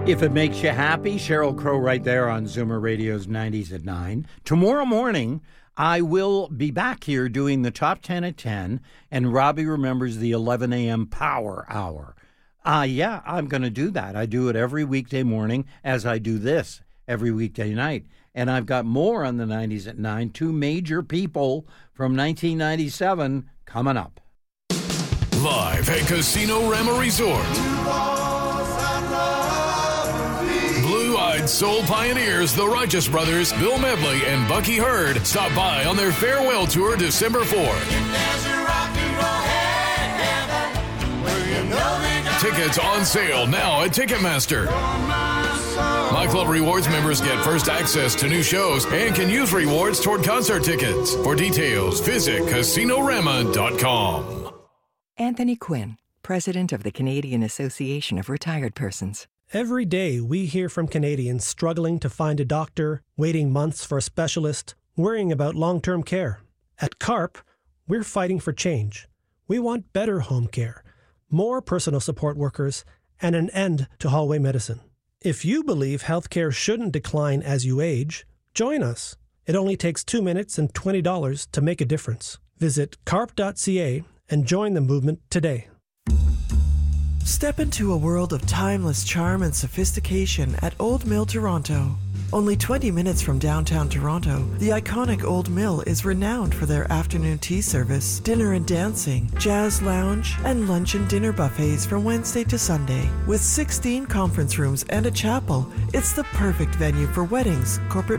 If it makes you happy, Sheryl Crow right there on Zoomer Radio's 90s at 9. Tomorrow morning, I will be back here doing the top 10 at 10, and Robbie remembers the 11 a.m. Power Hour. Yeah, I'm going to do that. I do it every weekday morning as I do this every weekday night. And I've got more on the 90s at 9, two major people from 1997 coming up. Live at Casino Rama Resort. Blue-eyed soul pioneers, the Righteous Brothers, Bill Medley, and Bucky Hurd stop by on their farewell tour December 4th. Tickets on sale now at Ticketmaster. My Club Rewards members get first access to new shows and can use rewards toward concert tickets. For details, visit CasinoRama.com. Anthony Quinn, President of the Canadian Association of Retired Persons. Every day we hear from Canadians struggling to find a doctor, waiting months for a specialist, worrying about long-term care. At CARP, we're fighting for change. We want better home care, more personal support workers, and an end to hallway medicine. If you believe healthcare shouldn't decline as you age, join us. It only takes 2 minutes and $20 to make a difference. Visit carp.ca and join the movement today. Step into a world of timeless charm and sophistication at Old Mill Toronto. Only 20 minutes from downtown Toronto, the iconic Old Mill is renowned for their afternoon tea service, dinner and dancing, jazz lounge, and lunch and dinner buffets from Wednesday to Sunday. With 16 conference rooms and a chapel, it's the perfect venue for weddings, corporate